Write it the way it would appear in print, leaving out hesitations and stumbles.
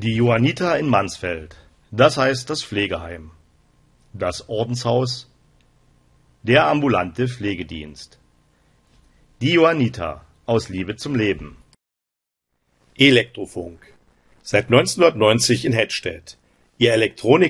Die Johanniter in Mansfeld, das heißt das Pflegeheim, das Ordenshaus, der ambulante Pflegedienst. Die Johanniter aus Liebe zum Leben. Elektrofunk. Seit 1990 in Hettstedt. Ihr Elektronik